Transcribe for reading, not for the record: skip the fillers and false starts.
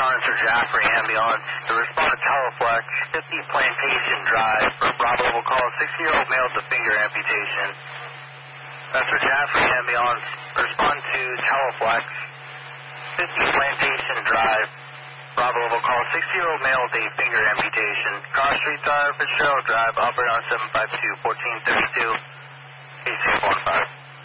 responding to Jaffrey Ambulance. The respondent Teleflex, 50 Plantation Drive. For Bravo will call 60-year-old male with a finger amputation. That's for Jaffrey Ambulance. Respond to Teleflex, 50 Plantation Drive. Bravo will call 60-year-old male with a finger amputation. Cross Streets are Fitzgerald Drive, operate on 75.